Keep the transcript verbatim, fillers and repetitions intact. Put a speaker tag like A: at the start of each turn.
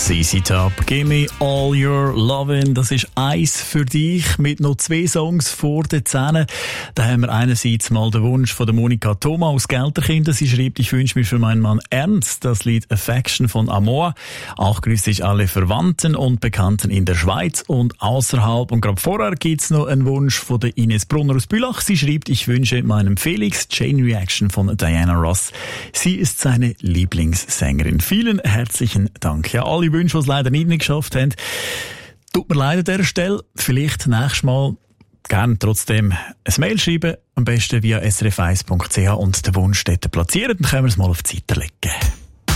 A: C C Top, Give Me All Your Lovin', das ist eins für dich mit noch zwei Songs vor den Zähnen. Da haben wir einerseits mal den Wunsch von der Monika Thoma aus Gelterkinden. Sie schreibt, ich wünsche mir für meinen Mann Ernst das Lied Affection von Amor. Auch grüße ich alle Verwandten und Bekannten in der Schweiz und außerhalb. Und gerade vorher gibt's noch einen Wunsch von der Ines Brunner aus Bülach. Sie schreibt, ich wünsche meinem Felix Chain Reaction von Diana Ross. Sie ist seine Lieblingssängerin. Vielen herzlichen Dank. Ja, alle Wünsche, die es leider nicht geschafft haben. Tut mir leid an dieser Stelle. Vielleicht nächstes Mal gerne trotzdem ein Mail schreiben. Am besten via s r f eins punkt c h und den Wunsch dort platzieren. Dann können wir es mal auf die Seite legen.